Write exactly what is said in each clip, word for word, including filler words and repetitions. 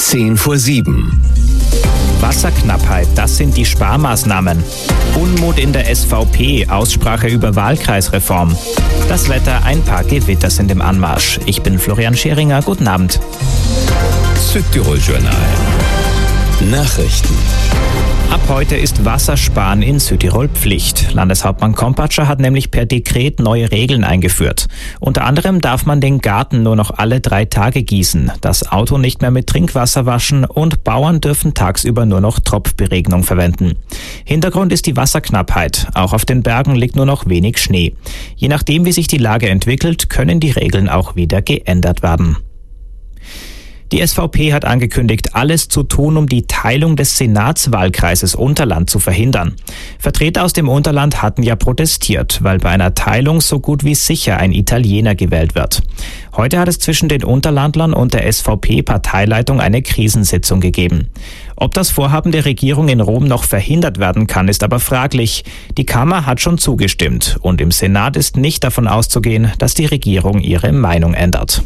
Zehn vor sieben. Wasserknappheit, das sind die Sparmaßnahmen. Unmut in der S V P, Aussprache über Wahlkreisreform. Das Wetter, ein paar Gewitter sind im Anmarsch. Ich bin Florian Scheringer, guten Abend. Südtirol-Journal. Nachrichten. Ab heute ist Wassersparen in Südtirol Pflicht. Landeshauptmann Kompatscher hat nämlich per Dekret neue Regeln eingeführt. Unter anderem darf man den Garten nur noch alle drei Tage gießen, das Auto nicht mehr mit Trinkwasser waschen und Bauern dürfen tagsüber nur noch Tropfberegnung verwenden. Hintergrund ist die Wasserknappheit. Auch auf den Bergen liegt nur noch wenig Schnee. Je nachdem, wie sich die Lage entwickelt, können die Regeln auch wieder geändert werden. Die S V P hat angekündigt, alles zu tun, um die Teilung des Senatswahlkreises Unterland zu verhindern. Vertreter aus dem Unterland hatten ja protestiert, weil bei einer Teilung so gut wie sicher ein Italiener gewählt wird. Heute hat es zwischen den Unterlandlern und der S V P-Parteileitung eine Krisensitzung gegeben. Ob das Vorhaben der Regierung in Rom noch verhindert werden kann, ist aber fraglich. Die Kammer hat schon zugestimmt und im Senat ist nicht davon auszugehen, dass die Regierung ihre Meinung ändert.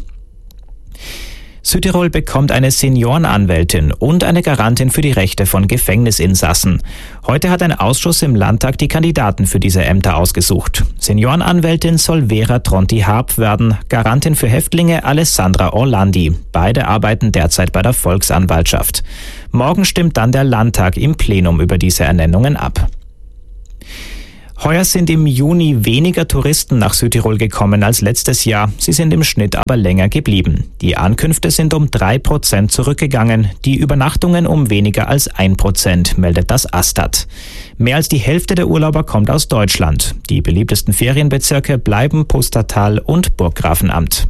Südtirol bekommt eine Seniorenanwältin und eine Garantin für die Rechte von Gefängnisinsassen. Heute hat ein Ausschuss im Landtag die Kandidaten für diese Ämter ausgesucht. Seniorenanwältin soll Vera Tronti-Harp werden, Garantin für Häftlinge Alessandra Orlandi. Beide arbeiten derzeit bei der Volksanwaltschaft. Morgen stimmt dann der Landtag im Plenum über diese Ernennungen ab. Heuer sind im Juni weniger Touristen nach Südtirol gekommen als letztes Jahr. Sie sind im Schnitt aber länger geblieben. Die Ankünfte sind um drei Prozent zurückgegangen, die Übernachtungen um weniger als ein Prozent, meldet das Astat. Mehr als die Hälfte der Urlauber kommt aus Deutschland. Die beliebtesten Ferienbezirke bleiben Pustertal und Burggrafenamt.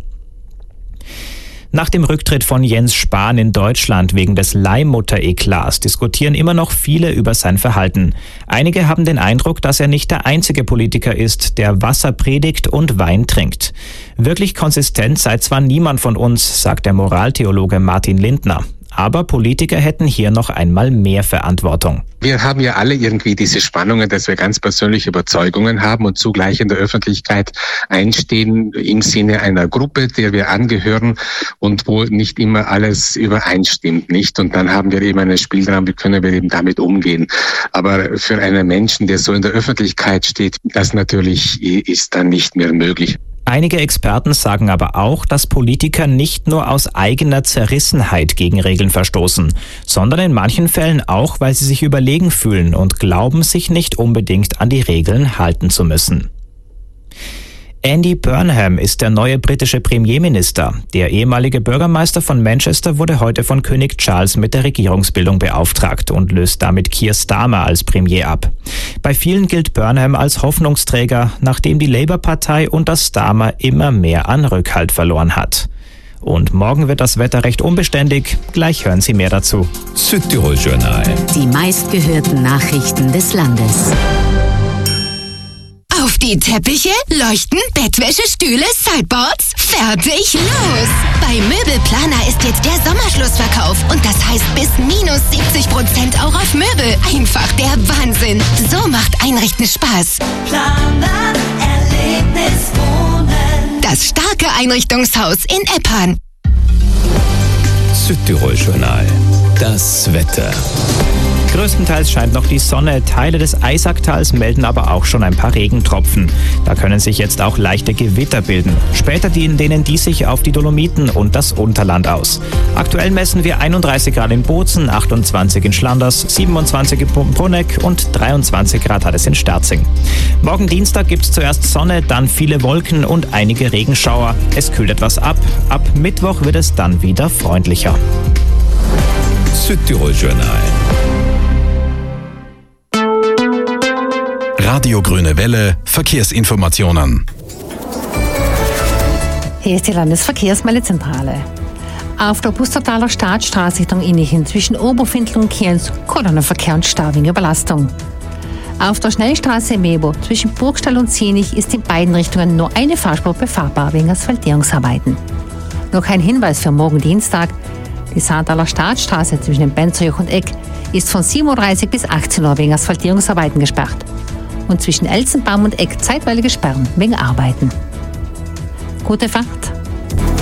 Nach dem Rücktritt von Jens Spahn in Deutschland wegen des Leihmutter-Eklats diskutieren immer noch viele über sein Verhalten. Einige haben den Eindruck, dass er nicht der einzige Politiker ist, der Wasser predigt und Wein trinkt. Wirklich konsistent sei zwar niemand von uns, sagt der Moraltheologe Martin Lindner. Aber Politiker hätten hier noch einmal mehr Verantwortung. Wir haben ja alle irgendwie diese Spannungen, dass wir ganz persönliche Überzeugungen haben und zugleich in der Öffentlichkeit einstehen im Sinne einer Gruppe, der wir angehören und wo nicht immer alles übereinstimmt, nicht? Und dann haben wir eben einen Spielraum, wie können wir eben damit umgehen. Aber für einen Menschen, der so in der Öffentlichkeit steht, das natürlich ist dann nicht mehr möglich. Einige Experten sagen aber auch, dass Politiker nicht nur aus eigener Zerrissenheit gegen Regeln verstoßen, sondern in manchen Fällen auch, weil sie sich überlegen fühlen und glauben, sich nicht unbedingt an die Regeln halten zu müssen. Andy Burnham ist der neue britische Premierminister. Der ehemalige Bürgermeister von Manchester wurde heute von König Charles mit der Regierungsbildung beauftragt und löst damit Keir Starmer als Premier ab. Bei vielen gilt Burnham als Hoffnungsträger, nachdem die Labour-Partei unter Starmer immer mehr an Rückhalt verloren hat. Und morgen wird das Wetter recht unbeständig. Gleich hören Sie mehr dazu. Südtirol-Journal. Die meistgehörten Nachrichten des Landes. Auf die Teppiche, Leuchten, Bettwäsche, Stühle, Sideboards. Fertig, los! Bei Möbelplaner ist jetzt der Sommerschlussverkauf und das heißt bis minus siebzig Prozent auch auf Möbel. Einfach der Wahnsinn. So macht Einrichten Spaß. Planer Erlebnis Wohnen. Das starke Einrichtungshaus in Eppan. Südtirol-Journal. Das Wetter. Größtenteils scheint noch die Sonne, Teile des Eisacktals melden aber auch schon ein paar Regentropfen. Da können sich jetzt auch leichte Gewitter bilden. Später dehnen die sich auf die Dolomiten und das Unterland aus. Aktuell messen wir einunddreißig Grad in Bozen, achtundzwanzig in Schlanders, siebenundzwanzig in Bruneck und dreiundzwanzig Grad hat es in Sterzing. Morgen Dienstag gibt's zuerst Sonne, dann viele Wolken und einige Regenschauer. Es kühlt etwas ab. Ab Mittwoch wird es dann wieder freundlicher. Südtirol-Journal. Radio Grüne Welle, Verkehrsinformationen. Hier ist die Landesverkehrsmeldezentrale. Auf der Pustertaler Staatsstraße Richtung Innichen zwischen Oberfindl und Kienz Kolonnenverkehr und Stau wegen Überlastung. Auf der Schnellstraße Mebo zwischen Burgstall und Zienich ist in beiden Richtungen nur eine Fahrspur befahrbar wegen Asphaltierungsarbeiten. Noch ein Hinweis für morgen Dienstag. Die Saartaler Staatsstraße zwischen dem Benzerjoch und Eck ist von sieben Uhr dreißig bis achtzehn Uhr wegen Asphaltierungsarbeiten gesperrt. Und zwischen Elzenbaum und Eck zeitweilige Sperren wegen Arbeiten. Gute Fahrt!